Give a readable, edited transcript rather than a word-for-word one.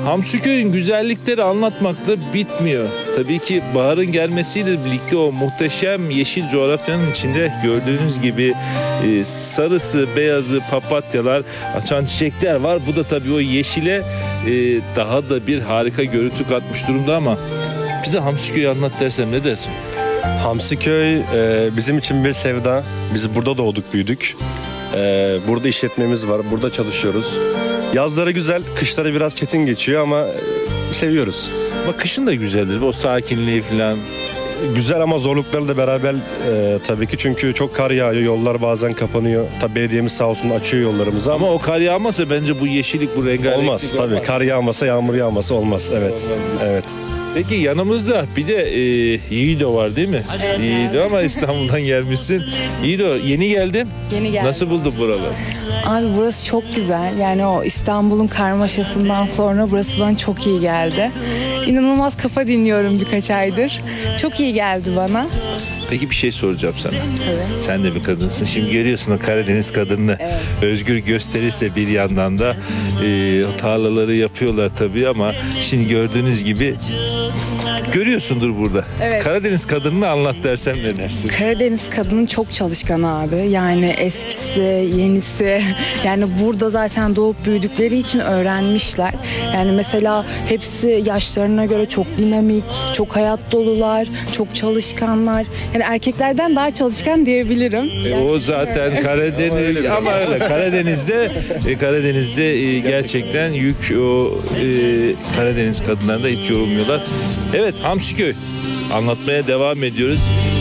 Hamsiköy'ün güzellikleri anlatmakla bitmiyor. Tabii ki baharın gelmesiyle birlikte o muhteşem yeşil coğrafyanın içinde gördüğünüz gibi sarısı, beyazı, papatyalar, açan çiçekler var. Bu da tabii o yeşile daha da bir harika görüntü katmış durumda ama bize Hamsiköy'ü anlat dersem ne dersin? Hamsiköy bizim için bir sevda. Biz burada doğduk, büyüdük. Burada işletmemiz var, burada çalışıyoruz. Yazları güzel, kışları biraz çetin geçiyor ama seviyoruz. Ama kışın da güzeldir o sakinliği falan. Güzel ama zorlukları da beraber tabii ki, çünkü çok kar yağıyor, yollar bazen kapanıyor. Tabii belediyemiz sağ olsun açıyor yollarımızı ama Ama o kar yağmasa bence bu yeşillik, bu rengarenklik olmaz tabii. Kar yağmasa, yağmur yağmasa olmaz. Evet. Evet. Peki yanımızda bir de Yiğido var değil mi? Evet. Yiğido ama İstanbul'dan gelmişsin. Yiğido yeni geldin. Yeni geldim. Nasıl buldun buraları? Abi burası çok güzel. Yani o İstanbul'un karmaşasından sonra burası bana çok iyi geldi. İnanılmaz kafa dinliyorum birkaç aydır. Çok iyi geldi bana. Peki bir şey soracağım sana. Evet. Sen de bir kadınsın. Şimdi görüyorsun o Karadeniz kadınını. Evet. Özgür gösterirse bir yandan da o tarlaları yapıyorlar tabii ama şimdi gördüğünüz gibi görüyorsundur burada. Evet. Karadeniz kadınını anlat dersem ne dersin? Karadeniz kadının çok çalışkan abi. Yani eskisi, yenisi. Yani burada zaten doğup büyüdükleri için öğrenmişler. Yani mesela hepsi yaşlarına göre çok dinamik, çok hayat dolular, çok çalışkanlar. Yani erkeklerden daha çalışkan diyebilirim. O zaten Karadeniz ama öyle Karadeniz'de gerçekten yük o Karadeniz kadınlarında hiç yorulmuyorlar. Evet Hamsiköy anlatmaya devam ediyoruz.